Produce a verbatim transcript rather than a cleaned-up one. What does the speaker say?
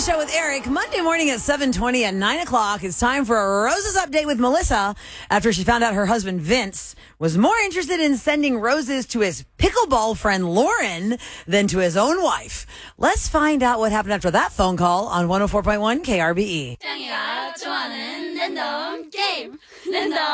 the Show with Eric. Monday morning at seven twenty and nine o'clock. It's time for a Roses update with Melissa after she found out her husband Vince was more interested in sending roses to his pickleball friend Lauren than to his own wife. Let's find out what happened after that phone call on one oh four point one K R B E. 짱이가 좋아하는 랜덤 게임 랜덤